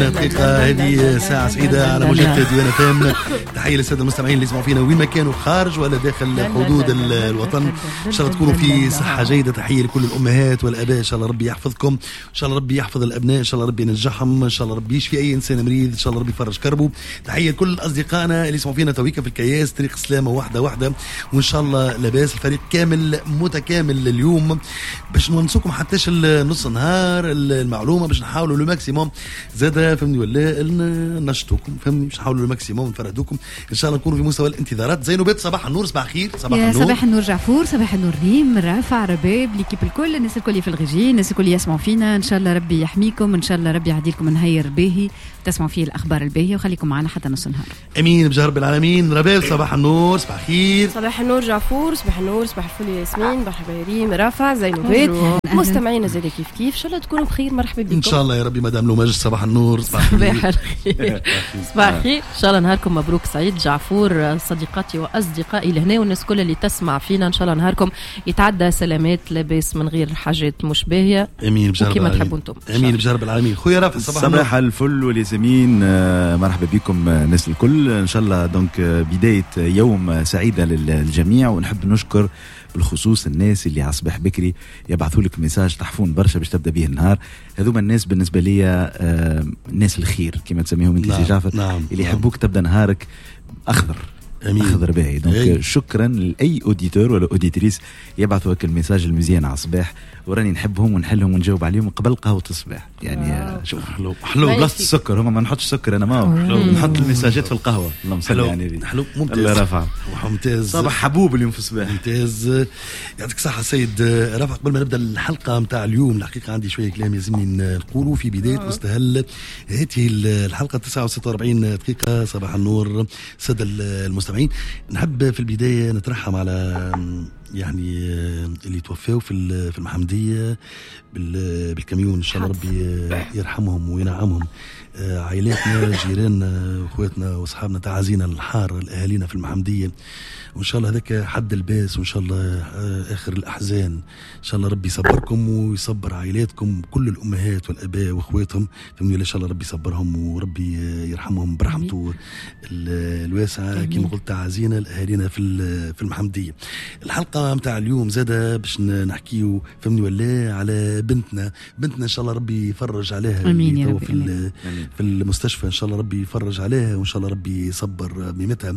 دقيقة هذه ساعة سعيدة على موجات ديوان FM. تحية للسادة المستمعين اللي يسمعوا فينا وين ما كانوا خارج ولا داخل حدود الوطن. إن شاء الله تكونوا في صحة جيدة. تحية لكل الأمهات والآباء، إن شاء الله ربي يحفظكم، إن شاء الله ربي يحفظ الأبناء، إن شاء الله ربي ينجحهم، إن شاء الله ربي يشفي أي إنسان مريض، إن شاء الله ربي يفرج كربه. تحية لكل أصدقائنا اللي يسمعوا فينا تويكا في الكياس طريق سلامة واحدة، وإن شاء الله لاباس. الفريق كامل متكامل اليوم باش نونسوكم حتىش نص نهار المعلومة، باش نحاولوا لو ماكسيموم زاده فهمني ولا نشطوكم فهمني، باش نحاولوا لو ماكسيموم نفرحوكم ان شاء الله نكونوا في مستوى الانتظارات. زينوبات صباح النور، صباح الخير. صباح النور، صباح النور جعفور، صباح النور ريم، رافع، رباب، ليكيب الكل، الناس الكل في الغجين، الناس الكل يسمعوا فينا. ان شاء الله ربي يحميكم، ان شاء الله ربي يعدي لكم نهار باهي تسمعوا فيه الاخبار الباهيه، وخليكم معنا حتى نص النهار. امين بجاه رب العالمين. رباب صباح النور، صباح الخير. صباح النور جعفور، صباح النور، صباح الفل ياسمين، مرحبا يا ريم، رافع، زينوبات، مستمعين زاد كيف ان شاء الله تكونوا بخير. مرحبا بكم ان شاء الله يا ربي. مدام لو ماجد صباح النور، صباح الخير. صباح الخير، ان شاء الله نهاركم مبروك سعيد. جعفور، صديقاتي واصدقائي لهنا والناس كل اللي تسمع فينا، ان شاء الله نهاركم يتعدى سلامات لاباس من غير حاجات مش باهيه. امين بجاه كما تحبوا انتم. امين بجاه رب العالمين. خويا رافع صباح الفل والياسمين، مرحبا بكم الناس الكل. ان شاء الله دونك بدايه يوم سعيده للجميع، ونحب نشكر بالخصوص الناس اللي على صباح بكري يبعثوا لك ميساج تحفون برشا باش تبدا به النهار. هذوما الناس بالنسبه لي الناس الخير كما تسميهم انت سي جعفر، اللي يحبوك تبدا نهارك اخضر. أمين. أخضر باهي. دونك شكرا لأي أوديتور ولا أوديتريس يبعثوا هكا الميساج المزيان على الصباح، وراني نحبهم ونحلهم ونجاوب عليهم قبل قهوة الصباح. يعني شوف حلو بلاصة السكر، هما ما نحطش سكر أنا ما نحط الميساجات في القهوة. اللهم صل يعني حلو ممتاز. الله رفع ممتاز. صباح حبوب اليوم في الصباح. ممتاز، يعطيك صحة سيد رافع. قبل ما نبدأ الحلقة متاع اليوم الحقيقة عندي شوية كلام يلزمني نقوله في بداية مستهل هذه الحلقة 49 دقيقة. صباح النور سادة المستمعين. نحب في البداية نترحم على يعني اللي توفوا في المحمدية بالكاميون. إن شاء الله ربي يرحمهم وينعمهم. عائلاتنا، جيراننا، واخواتنا واصحابنا تعازينا الحار الاهالينا في المحمدية، وان شاء الله هذاك حد الباس، وان شاء الله اخر الاحزان. ان شاء الله ربي يصبركم ويصبر عائلاتكم، كل الامهات والاباء واخواتهم فهمني. ان شاء الله ربي يصبرهم وربي يرحمهم برحمته الواسعه. كما قلت تعازينا الاهالينا في المحمدية. الحلقه متاع اليوم زاده باش نحكيو فهمني ولا على بنتنا ان شاء الله ربي يفرج عليها. امين يا رب. في المستشفى ان شاء الله ربي يفرج عليها، وان شاء الله ربي يصبر ميمتها.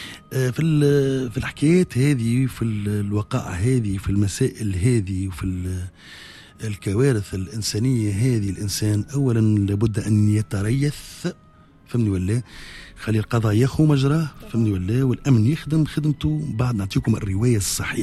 في الحكايات هذه، في الوقائع هذه، في المسائل هذه، وفي الكوارث الإنسانية هذه، الإنسان أولا لابد أن يتريث فهمني ولا، خلي القضاء يخو مجراه فهمني ولا، والأمن يخدم خدمته. بعد نعطيكم الرواية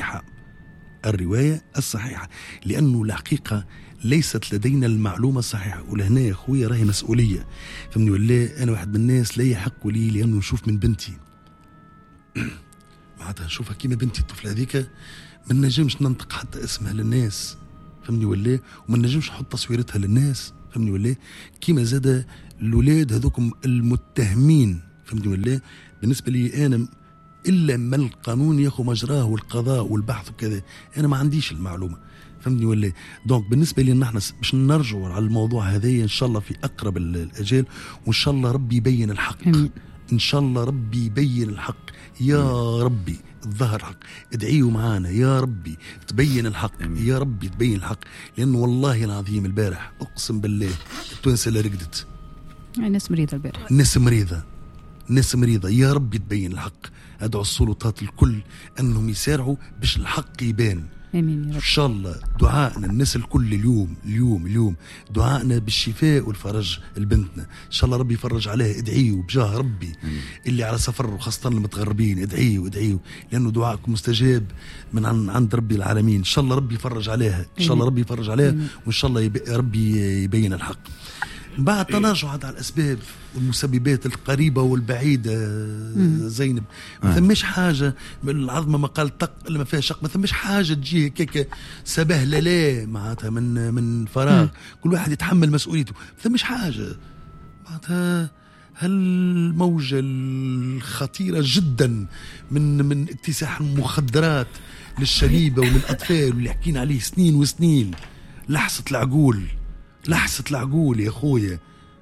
الصحيحة، لأنه الحقيقة ليست لدينا المعلومة الصحيحة. ولهنا يا أخويا راهي مسؤولية فهمني ولا. أنا واحد من الناس لا يحق لي لأنه نشوف من بنتي معناتها نشوفها كيما بنتي الطفلة هذيك، ما نجمش ننطق حتى اسمها للناس فهمني ولا، وما نجمش نحط تصويرتها للناس فهمني ولا. كيما زاد الولاد هذوكم المتهمين فهمني ولا، بالنسبة لي أنا إلا ما القانون ياخو مجراه والقضاء والبحث وكذا، أنا ما عنديش المعلومة فهمني ولا. دونك بالنسبة لي نحن باش نرجع على الموضوع هذا إن شاء الله في أقرب الأجال، وإن شاء الله ربي يبين الحق. إن شاء الله ربي يبين الحق يا ربي. الظهر حق، ادعيوا معانا يا ربي تبين الحق. يا ربي تبين الحق، لأنه والله العظيم البارح أقسم بالله التونسة اللي رقدت، الناس مريضة البارح، الناس مريضة. يا ربي تبين الحق. أدعو السلطات الكل أنهم يسارعوا باش الحق يبان. آمين يا رب. إن شاء الله دعائنا الناس الكل اليوم دعائنا بالشفاء والفرج لبنتنا. إن شاء الله ربي يفرج عليها. ادعيوا بجاه ربي اللي على سفر وخاصة المتغربين، ادعيوا لأنه دعائكم مستجاب من عند ربي العالمين. إن شاء الله ربي يفرج عليها، إن شاء الله ربي يفرج عليها، وإن شاء الله ربي يبين الحق. بعد تناجع على الأسباب والمسببات القريبة والبعيدة زينب، ما ثمش حاجة العظمة ما قال طق اللي ما فيها شق، ما ثمش حاجة تجيه كيكا سبه لا معناتها من فراغ. كل واحد يتحمل مسؤوليته. ما ثمش حاجة معناتها هالموجة الخطيرة جدا من اكتساح المخدرات للشبيبة وللأطفال واللي حكينا عليه سنين وسنين. لحسة العقول يا أخويا.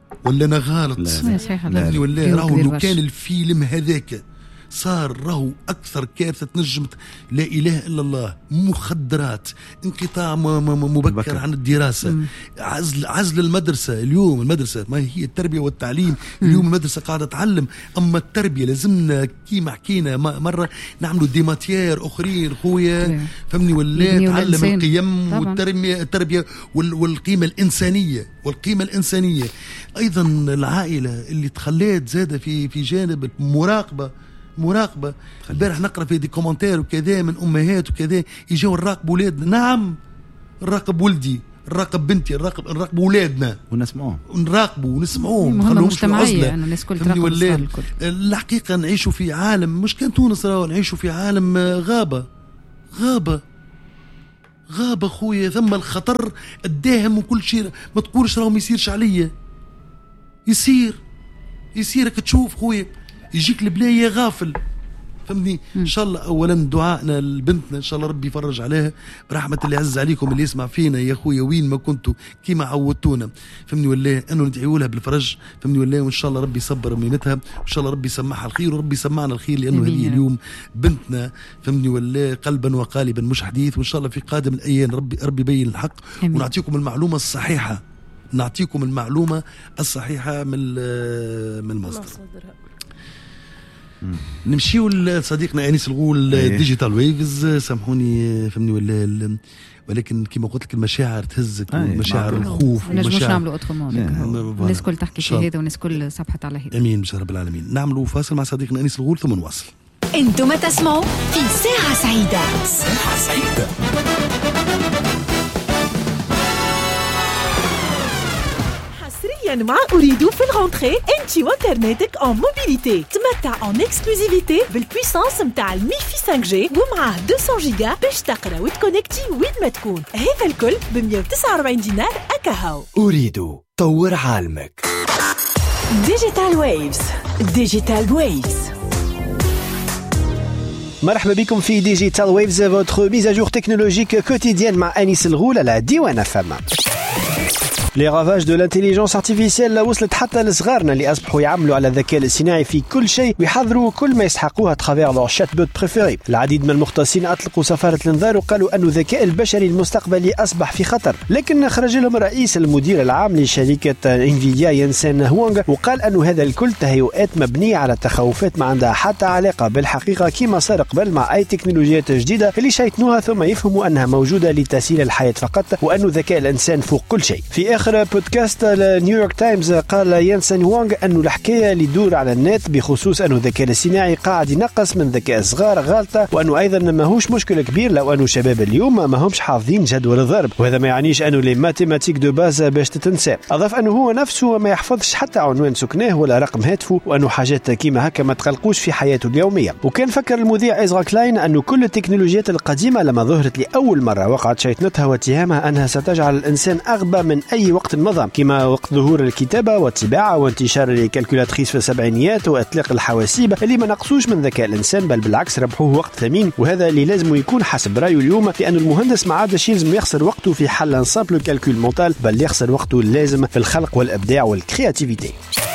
ولا انا غلط؟ لا ولا راهو لو كان الفيلم هذاك صار راهو أكثر كارثة تنجمت لا إله إلا الله، مخدرات، انقطاع مبكر عن الدراسة، عزل المدرسة. اليوم المدرسة ما هي التربية والتعليم، اليوم المدرسة قاعدة تعلم، أما التربية لازمنا كيما حكينا مرة نعملوا ديماتيير أخرين خويا فهمني، ولا تعلم القيم والتربية والقيمة الإنسانية أيضا. العائلة اللي تخليت زادة في جانب مراقبة. البارح نقرأ في دي كومنتير وكذا من أمهات وكذا يجوا نراقب أولادنا. نعم نراقب ولدي، نراقب بنتي، نراقب أولادنا ونراقبوا ونسمعوهم، نخلوهمش في العزلة. الناس كل تراقب الحقيقة نعيشوا في عالم مش كان تونس، نعيشوا في عالم غابة خويا. ثم الخطر الداهم وكل شيء، ما تقولش راهو ما يصيرش عليا، يصيرك تشوف خويا، يجيك البلاية غافل فهمني. ان شاء الله اولا دعائنا لبنتنا ان شاء الله ربي يفرج عليها برحمه اللي عز عليكم اللي يسمع فينا يا خويا وين ما كنتوا كيما عودتونا فهمني، ولا انه ندعيوا لها بالفرج فهمني، ولا وان شاء الله ربي يصبر ميمتها وان شاء الله ربي يسمعها الخير وربي يسمعنا الخير، لانه هذه اليوم بنتنا فهمني، ولا قلبا وقالبا مش حديث. وان شاء الله في قادم الايام ربي يبين الحق ونعطيكم المعلومه الصحيحه، من المصدر. نمشيو لصديقنا انيس الغول ديجيتال ويفز. سامحوني فهمني، ولكن كما قلت لك المشاعر تهزك ومشاعر الخوف ونجموش نعملوا اوترومون. الناس كل تحكي في هذا والناس كل صبحت على هذا. امين بشرف رب العالمين. نعملوا فاصل مع صديقنا انيس الغول ثم نواصل. انتم تسمعوا في ساعة سعيدة. مع أريد في الغونتري انتي وانترنتك en mobilité. تمتع en exclusivité بالبويسانس متاع الميفي 5G ومعاه 200 جيجا باش تقرا وتكونكتي وين ما تكون. هذا الكل ب 149 دينار أكاهو. أريد طور عالمك. ديجيتال ويفز. مرحبا بكم في ديجيتال ويفز، votre mise à jour technologique quotidienne مع أنيس الغول على ديوان FM. لي رافاج دو لانتيليجنس ارتيفيسيال وصلت حتى لصغارنا اللي اصبحوا يعملوا على الذكاء الاصطناعي في كل شيء ويحضروا كل ما يسحقوها ترافير لور شات بوت بريفيري. العديد من المختصين اطلقوا صفاره الانذار وقالوا ان الذكاء البشري المستقبلي اصبح في خطر، لكن خرج لهم الرئيس المدير العام لشركه انفيديا ينسن هوانغ وقال ان هذا الكل تهيؤات مبنيه على تخوفات ما عندها حتى علاقه بالحقيقه، كما صار قبل مع اي تكنولوجيات جديده اللي شيطنوها ثم يفهموا انها موجوده لتسهيل الحياه فقط، وان ذكاء الانسان فوق كل شيء. في اخر بودكاست نيويورك تايمز قال ينسن وانغ أنه الحكاية اللي دور على النت بخصوص أنه الذكاء الاصطناعي قاعد ينقص من ذكاء الصغار غالطة، وأنه أيضا ماهوش مشكل كبير لو أنه شباب اليوم ما همش حافظين جدول الضرب، وهذا ما يعنيش أنه لي ماتيماتيك دو باز باش تتنسى. أضاف أنه هو نفسه ما يحفظش حتى عنوان سكناه ولا رقم هاتفه، وأنه حاجات كيما هكا ما تقلقوش في حياته اليومية. وكان فكر المذيع إزرا كلاين أنه كل التكنولوجيات القديمة لما ظهرت لأول مرة وقعت شيطنتها واتهامها أنها ستجعل الإنسان أغبى من أي وقت مضى، كما وقت ظهور الكتابة والطباعة وانتشار الكالكولاتريس في السبعينيات وإطلاق الحواسيب اللي ما نقصوش من ذكاء الإنسان، بل بالعكس ربحوه وقت ثمين. وهذا اللي لازم يكون حسب رأيه اليوم، لأن المهندس ما عادش يلزم يخسر وقته في حل ان سامبل كالكول مونتال، بل يخسر وقته اللازم في الخلق والإبداع والكرياتيفيتي.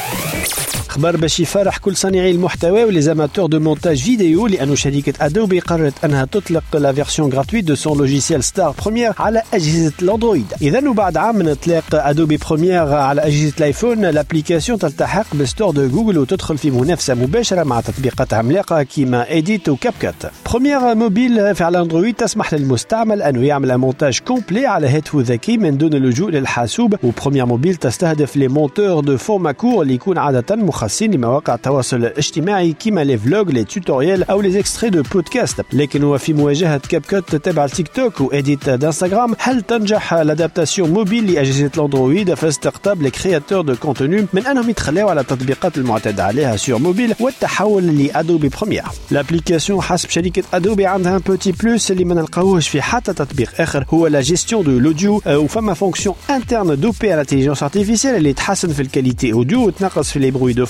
خبر باش يفرح كل صانعي المحتوى وليزاماتور دو مونتاج فيديو، لأن شركة أدوبي قررت أنها تطلق لا فيرسيون غراتويت دو سون لوجيسيال ستار بروميير على أجهزة الأندرويد. إذا وبعد عام من إطلاق أدوبي بروميير على أجهزة الآيفون، الابليكاسيون تلتحق بالستور دو جوجل وتدخل في منافسة مباشرة مع تطبيقات عملاقة كيما إيديت وكابكات. بروميير موبيل في الأندرويد تسمح للمستعمل أنه يعمل مونتاج كومبلي على هاتفه ذكي من دون اللجوء للحاسوب. وبروميير موبيل تستهدف لي مونتور دو فورما كور اللي يكون عادة مخصصين لمواقع التواصل الاجتماعي كيما لي فلوغ، لي توتوريال او لي اكستري دو بودكاست. لكن هو في مواجهه كابكوت تبع تيك توك واديت دانستغرام، هل تنجح الادابتاسيون موبيل لاجهزه الاندرويد في استقطاب لي كرياتور دو كونتوني من انهم يتخلاو على التطبيقات المعتاد عليها سور موبيل والتحول لادوبي بروميير؟ الابليكاسيون حسب شركه ادوبي عندها ان بوتي بلوس اللي ما نلقاوهش في حتى تطبيق اخر، هو لا جيستيون دو لوديو، وفما فونكسيون انترن دوبي على الانتيليجنس ارتيفيسيال اللي تحسن في الكاليتي اوديو وتنقص في لي بروي دو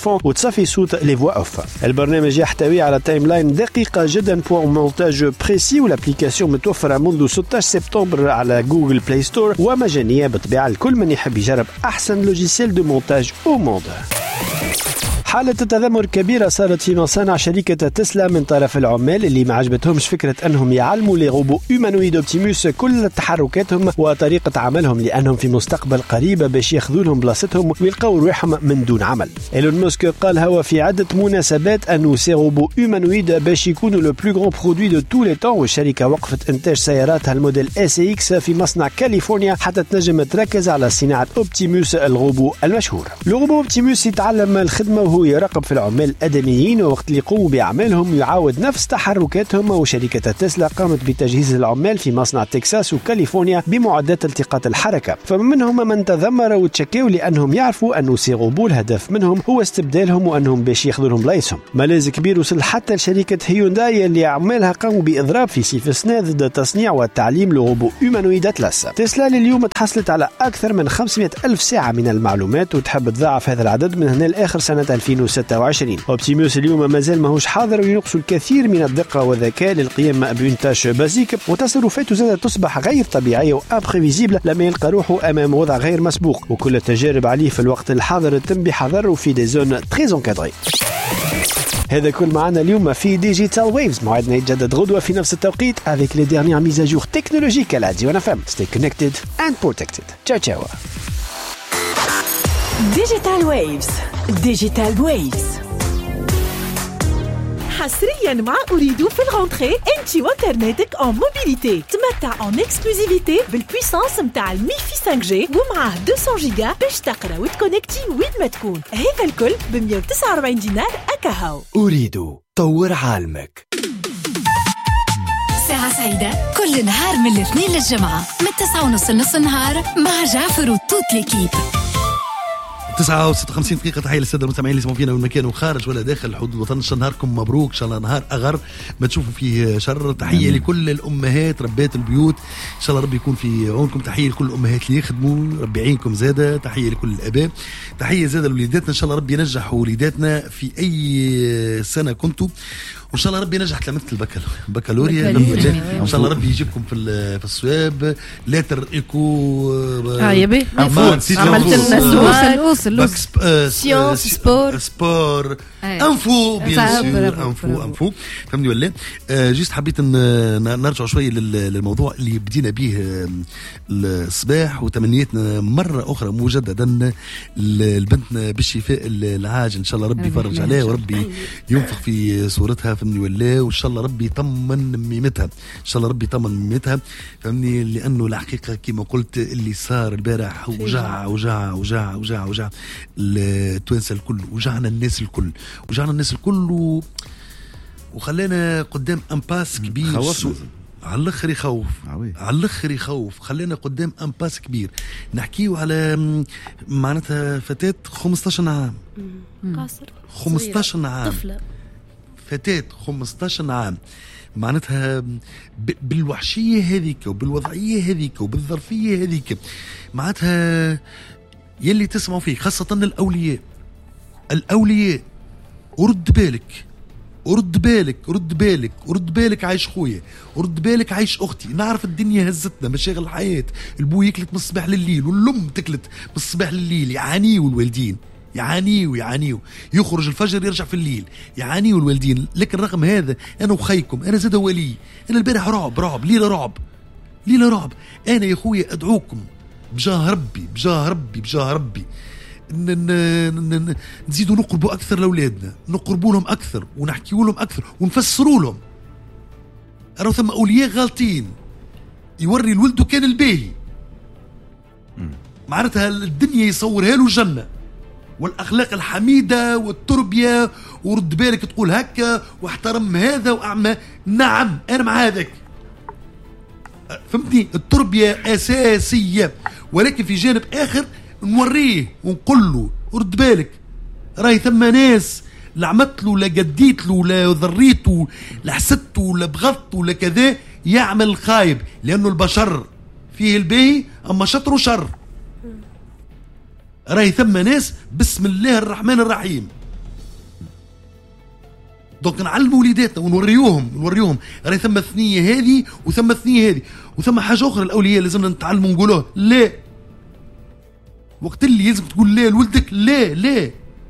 فون وتصفي صوت لي فوا اوف. البرنامج يحتوي على تايم لاين دقيقة جدا بور مونتاج بريسي، والابليكاسيون متوفرة منذ 16 سبتمبر على جوجل بلاي ستور ومجانية بالطبيعة لكل من يحب يجرب أحسن لوجيسيل دو مونتاج أو موند. حالة تذمر كبيرة صارت في مصانع شركة تسلا من طرف العمال اللي ما عجبتهمش فكرة أنهم يعلموا لي روبو هيومانويد اوبتيموس كل تحركاتهم وطريقة عملهم، لأنهم في مستقبل قريب باش ياخذوا لهم بلاصتهم ويلقاو روحهم من دون عمل. إيلون ماسك قال هو في عدة مناسبات أنه سي روبو هيومانويد باش يكونوا لو بلو غران برودوي دو تو لي طون، والشركة وقفت إنتاج سياراتها الموديل اس اكس في مصنع كاليفورنيا حتى تنجم تركز على صناعة اوبتيموس الروبو المشهور. الروبو اوبتيموس يتعلم الخدمة وهو يراقب في العمال الآدميين، ووقت اللي يقوموا بأعمالهم يعاود نفس تحركاتهم. وشركة تسلا قامت بتجهيز العمال في مصنع تكساس وكاليفورنيا بمعدات التقاط الحركة، فمنهم من تذمر وتشكاو لأنهم يعرفوا أنه سي روبو الهدف منهم هو استبدالهم وأنهم باش ياخذوا لهم بلايصهم. ملاذ كبير وصل حتى لشركة هيونداي اللي عمالها قاموا بإضراب في سيف السنة ضد تصنيع والتعليم لروبو هيومانويد أتلس. تسلا لليوم تحصلت على أكثر من 500 ألف ساعة من المعلومات وتحب تضاعف هذا العدد من هنا لآخر سنة 2026. اوبتيموس اليوم مازال ماهوش حاضر وينقص الكثير من الدقة والذكاء للقيام بإنتاج بازيك، وتصرفاته زادت تصبح غير طبيعية وامبريفيزيبل لما يلقى روحه أمام وضع غير مسبوق، وكل التجارب عليه في الوقت الحاضر تم بحذر وفي دي زون تري انكادري. هذا كل معنا اليوم في ديجيتال ويفز، موعدنا يتجدد غدوة في نفس التوقيت avec les dernières mises à jour technologiques à la Diwan FM. Stay connected and protected. Ciao ciao. Digital Waves. Digital Waves. حصريا مع أريدو في الغونتري انتي وانترنتك en موبيليتي. تمتع en اكسكلوزيفيتي بالبويسانس متاع الميفي 5G ومعاه 200 جيجا باش تقرا وتكونكتي وين ما تكون. هذا الكل ب 149 دينار أكاهو. أريدو طور عالمك. ساعة سعيدة كل نهار من الاثنين للجمعة من 9:30 لنص النهار مع جعفر وتوت ليكيب. 59 دقيقة. تحية للسادة المستمعين اللي يسمعوا فينا من مكان وخارج ولا داخل حدود الوطن. إن شاء الله نهاركم مبروك، إن شاء الله نهار أغر ما تشوفوا فيه شر. تحية لكل الأمهات ربات البيوت، إن شاء الله ربي يكون في عونكم. تحية لكل الأمهات اللي يخدموا، ربي يعينكم زادة. تحية لكل الآباء، تحية زادة لوليداتنا، إن شاء الله ربي ينجح وليداتنا في أي سنة كنتوا، وإن شاء الله ربي ينجح تلامذة البكالوريا. إن شاء الله ربي يجيبكم في الصواب. لا ترقكوا يا بي عملت لنا سيونس سبور انفو بيان سور انفو فهمني ولا جيست حبيت نرجع شويه للموضوع اللي بدينا به الصباح، وتمنيتنا مره اخرى مجددا لبنتنا بالشفاء العاجل. ان شاء الله ربي يفرج عليها وربي ينفخ في صورتها فهمني ولا، وان شاء الله ربي يطمن ميمتها، ان شاء الله ربي يطمن ميمتها فهمني، لانه الحقيقه كما قلت اللي صار البارح وجع وجع وجع وجع وجع التوانسه الكل، وجعنا الناس الكل، وجعنا الناس الكل وخلينا قدام امباس كبير على الاخر يخوف، على الاخر يخوف. خلينا قدام امباس كبير. نحكيو على معناتها فتاة 15 عام، قاصر 15 عام طفلة، فتاة 15 عام معناتها بالوحشية هذيك وبالوضعية هذيك وبالظرفية هذيك معناتها يلي تسمعوا فيه خاصة الأولياء ورد بالك، ورد بالك، ورد بالك، ورد بالك عايش خويا، ورد بالك عايش أختي. نعرف الدنيا هزتنا مشاغل الحياة، البو يكلت من الصباح لليل والأم تكلت من الصباح لليل، يعانيوا الوالدين، يعانيوا يخرج الفجر يرجع في الليل، يعانيوا الوالدين. لكن رغم هذا أنا وخيكم، أنا زاد ولي، أنا البارح رعب ليلة رعب. أنا يا خويا أدعوكم بجاه ربي نزيدوا نقربوا أكثر لأولادنا، نقربوا لهم أكثر ونحكيوا لهم أكثر ونفسروا لهم. أروا ثم أولياء غالطين يوري الولد كان الباهي معناتها الدنيا يصورها له جنة والأخلاق الحميدة والتربية، ورد بالك تقول هكا واحترم هذا وأعمى. نعم أنا مع هذاك، فهمتني، التربية أساسية، ولكن في جانب آخر نوريه ونقول له ورد بالك راي ثم ناس لا عملت له لا جديت له لا ضريته لا حسدته لا بغضته لا كذا يعمل خايب، لأنه البشر فيه الباهي أما شطر وشر. راي ثم ناس بسم الله الرحمن الرحيم دونك نعلموا وليداتنا ونوريوهم راهي ثم الثنيه هذه وثم الثنيه هذه وثم حاجه اخرى الاوليه لازمنا نتعلموا نقولوها لا. وقت اللي لازم تقول لا لولدك لا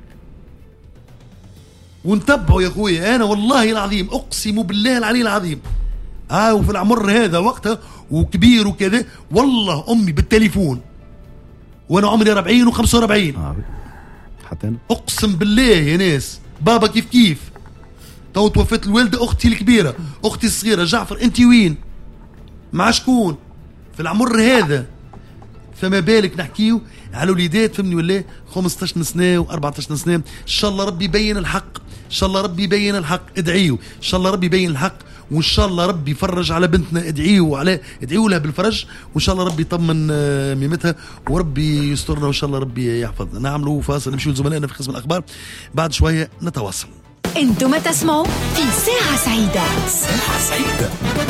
ونتبعوا يا خويا. انا والله العظيم اقسم بالله العلي العظيم وفي العمر هذا وقتها وكبير وكذا والله امي بالتليفون وانا عمري 40 و45 حتى أنا. اقسم بالله يا ناس بابا كيف تو توفت الوالده اختي الكبيره اختي الصغيره جعفر انت وين مع شكون في العمر هذا. فما بالك نحكيو على وليدات فهمني ولا 15 سنه و14 سنه. ان شاء الله ربي يبين الحق ان شاء الله ربي يبين الحق. ادعيوا ان شاء الله ربي يبين الحق وان شاء الله ربي يفرج على بنتنا. ادعيوا لها بالفرج وان شاء الله ربي يطمن ميمتها وربي يسترنا وان شاء الله ربي يحفظنا. نعملوا فاصل نمشيو لزملائنا في قسم الاخبار بعد شويه نتواصل. انتم تسمعوا في ساعه سعيده. ساعه سعيده.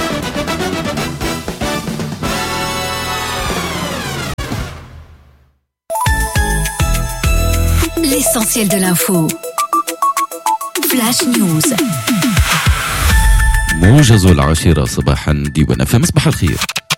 L'essentiel de l'info. Flash News. موجز 10 صباحا ديوان في مصباح الخير.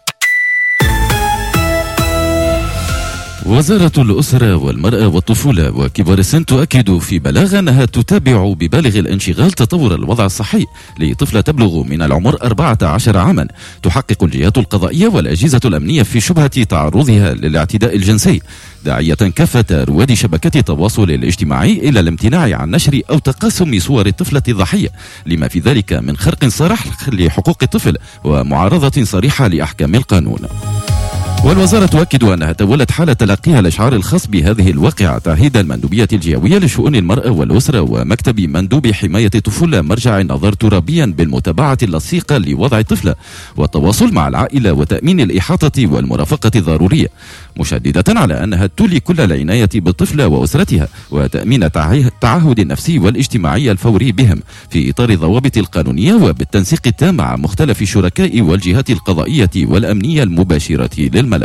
وزارة الأسرة والمرأة والطفولة وكبار السن تؤكد في بلاغ أنها تتابع ببالغ الانشغال تطور الوضع الصحي لطفلة تبلغ من العمر 14 عاما. تحقق الجهات القضائية والأجهزة الأمنية في شبهة تعرضها للاعتداء الجنسي، داعية كافة رواد شبكات التواصل الاجتماعي إلى الامتناع عن نشر أو تقاسم صور الطفلة الضحية لما في ذلك من خرق صريح لحقوق الطفل ومعارضة صريحة لأحكام القانون. والوزارة تؤكد أنها تولت حالة تلقيها الإشعار الخاص بهذه الواقعة تعهيد المندوبية الجهوية لشؤون المرأة والأسرة ومكتب مندوب حماية الطفولة مرجع النظر ترابيا بالمتابعة اللصيقة لوضع الطفلة والتواصل مع العائلة وتأمين الإحاطة والمرافقة الضرورية، مشددة على أنها تولي كل العناية بالطفلة وأسرتها وتأمين التعهد النفسي والاجتماعي الفوري بهم في إطار الضوابط القانونية وبالتنسيق التام مع مختلف الشركاء والجهات القضائية والأمنية المباشرة للملف.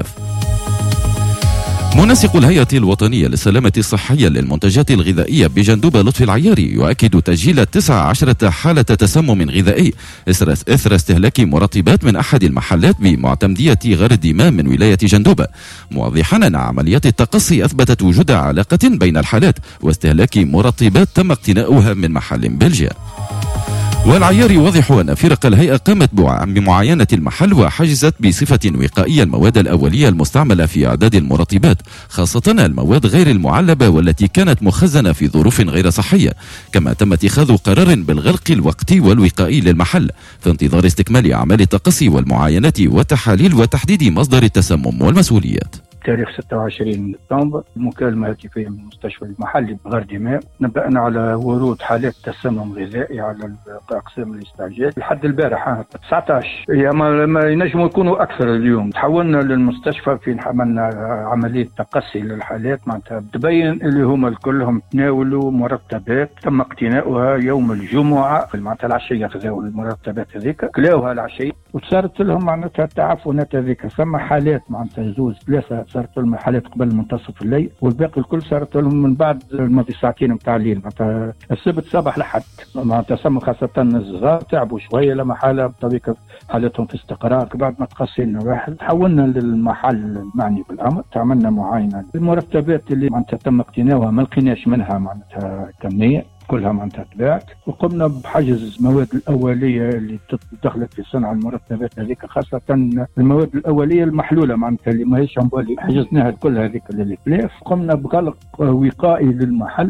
منسق الهيئة الوطنية للسلامة الصحية للمنتجات الغذائية بجندوبة لطفي العياري يؤكد تسجيل 19 حالة تسمم غذائي إثر استهلاك مرطبات من أحد المحلات بمعتمدية غار الدمام من ولاية جندوبة، موضحا أن عمليات التقصي أثبتت وجود علاقة بين الحالات واستهلاك مرطبات تم اقتناؤها من محل بلجيا. والعيار يوضح أن فرق الهيئة قامت بمعاينة المحل وحجزت بصفة وقائية المواد الأولية المستعملة في إعداد المرطبات، خاصة المواد غير المعلبة والتي كانت مخزنة في ظروف غير صحية، كما تم اتخاذ قرار بالغلق الوقتي والوقائي للمحل في انتظار استكمال أعمال التقصي والمعاينات والتحاليل وتحديد مصدر التسمم والمسؤوليات. تاريخ 26 سبتمبر مكالمة هاتفية من المستشفى المحلي بغار دمام، نبأنا على ورود حالات تسمم غذائي على أقسام الاستعجال لحد البارح 19 هي ما ينجموا يكونوا أكثر. اليوم تحولنا للمستشفى في عملنا عملية تقصي للحالات معناتها تبين اللي هم كلهم تناولوا مرتبات تم اقتناؤها يوم الجمعة معناتها العشية، خذوا المرتبات هذيك كلاوها العشية وصارت لهم معناتها التعفنات هذيك. ثم حالات معناتها يجوز 3 صارت لهم حالات قبل منتصف الليل والباقي الكل صارت لهم من بعد الماضي ساعتين متاع الليل معناتها السبت صباح لحد معناتها تسمم خاصة الصغار تعبوا شوية لما حالة بطبيعة حالتهم في استقرار. بعد ما تقصينا واحد حولنا للمحل المعني بالأمر عملنا معاينة المرتبات اللي معناتها تم اقتناؤها ما لقيناش منها معناتها كمية كلها معناتها تباعت، وقمنا بحجز المواد الأولية اللي دخلت في صنع المرتبات هذيك خاصة المواد الأولية المحلولة معناتها اللي ماهيش عمبالي حجزناها كل هذيك للفلاف. قمنا بغلق وقائي للمحل.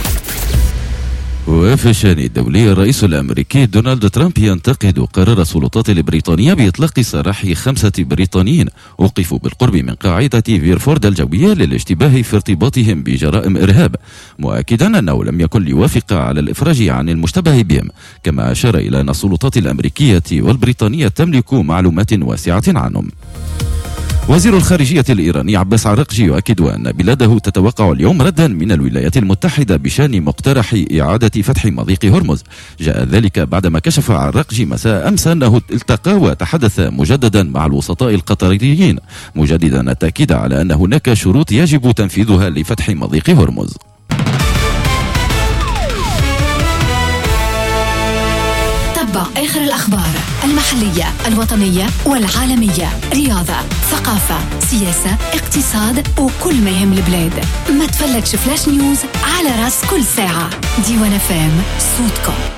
وفي الشأن الدولي الرئيس الأمريكي دونالد ترامب ينتقد قرار السلطات البريطانية بإطلاق سراح 5 بريطانيين وقفوا بالقرب من قاعدة فيرفورد الجوية للاشتباه في ارتباطهم بجرائم إرهاب، مؤكدا أنه لم يكن ليوافق على الإفراج عن المشتبه بهم، كما أشار إلى أن السلطات الأمريكية والبريطانية تملك معلومات واسعة عنهم. وزير الخارجية الإيراني عباس عراقجي يؤكد أن بلاده تتوقع اليوم ردا من الولايات المتحدة بشأن مقترح إعادة فتح مضيق هرمز. جاء ذلك بعدما كشف عراقجي مساء أمس أنه التقى وتحدث مجددا مع الوسطاء القطريين، مجددا التأكيد على أن هناك شروط يجب تنفيذها لفتح مضيق هرمز. آخر الأخبار المحلية الوطنية والعالمية، رياضة، ثقافة، سياسة، اقتصاد وكل ما يهم البلاد. ما تفلكش فلاش نيوز على راس كل ساعة. ديوان FM صوتكم.